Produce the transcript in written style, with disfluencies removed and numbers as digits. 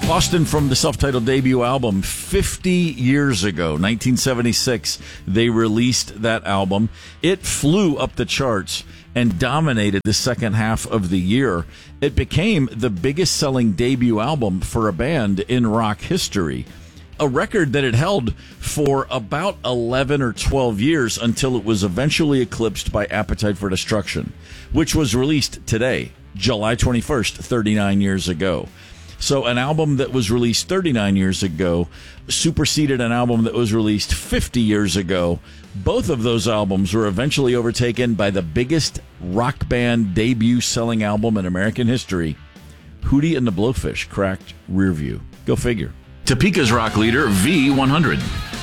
Boston from the self-titled debut album 50 years ago, 1976, they released that album. It flew up the charts and dominated the second half of the year. It became the biggest selling debut album for a band in rock history, a record that it held for about 11 or 12 years until it was eventually eclipsed by Appetite for Destruction, which was released today, July 21st, 39 years ago. So an album that was released 39 years ago superseded an album that was released 50 years ago. Both of those albums were eventually overtaken by the biggest rock band debut selling album in American history. Hootie and the Blowfish cracked Rearview. Go figure. Topeka's rock leader, V100.